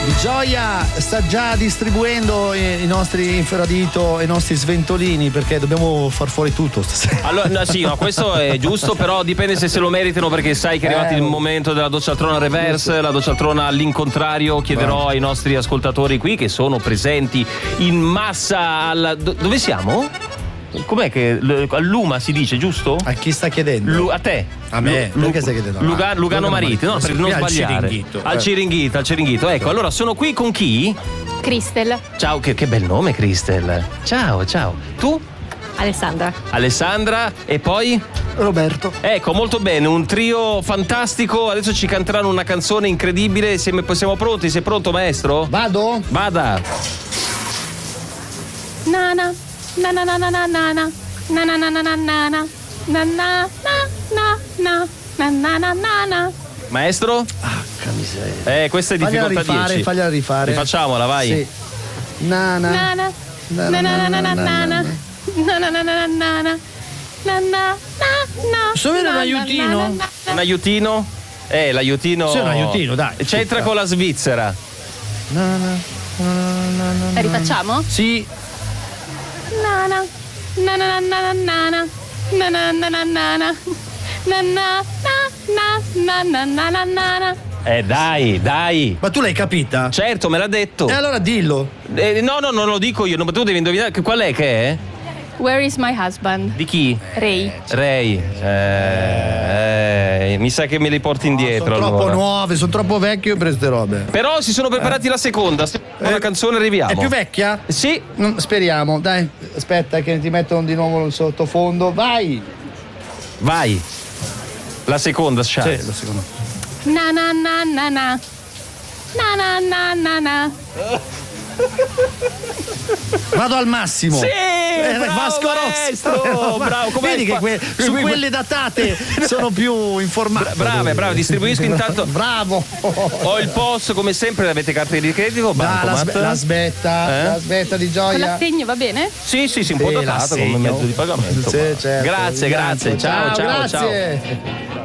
Di Gioia sta già distribuendo i nostri infradito e i nostri sventolini, perché dobbiamo far fuori tutto stasera. Allora, no, sì, no, questo è giusto, però dipende se lo meritano, perché sai che è arrivato il momento della doccialtrona reverse, la doccialtrona all'incontrario. Chiederò ai nostri ascoltatori qui, che sono presenti in massa dove siamo? Com'è che all'Uma si dice, giusto? A chi sta chiedendo? A te. A me? Perché stai chiedendo? Lugano Marite, no, per non sbagliare. Al Ciringhito. Ecco, allora sono qui con chi? Cristel. Ciao, che bel nome, Cristel. Ciao. Tu? Alessandra e poi? Roberto. Ecco, molto bene, un trio fantastico. Adesso ci canteranno una canzone incredibile. Siamo pronti? Sei pronto, maestro? Vado? Vada. Nana. Na na na na na na na na na na na na na na na na na na na. Maestro? Miseria. Questa è difficoltà 10. Fagliela rifare. Rifacciamola, vai. Sì. Na na na na na na na na na na na na. Posso avere un aiutino? Un aiutino? L'aiutino. Sì, un aiutino, dai. C'entra con la Svizzera. La rifacciamo? Sì. Nana. Na na na na na na na na na na na na na na na. Dai. Ma tu l'hai capita? Certo, me l'ha detto. E allora dillo. No, non lo dico io, tu devi indovinare qual è che è? Where is my husband? Di chi? Ray. Mi sa che me li porti indietro. Sono troppo allora. nuove, sono troppo vecchio per queste robe. Però si sono preparati la seconda. La canzone arriviamo. È più vecchia? Sì. Speriamo, dai. Aspetta che ti mettono di nuovo il sottofondo. Vai. La seconda, Charles. Sì, la seconda. Na na na na na. Na na na na na. Vado al massimo. Sì, bravo, Vasco Rossi. Bravo, come vedi che quelle datate sono più informate. Brave, distribuisco intanto. Bravo. Ho il POS, come sempre, avete carte di credito, bancomat. La smetta di Gioia. Con l'assegno va bene? Sì, un po' datato come mezzo di pagamento. Sì, certo. Grazie. Ciao. Grazie.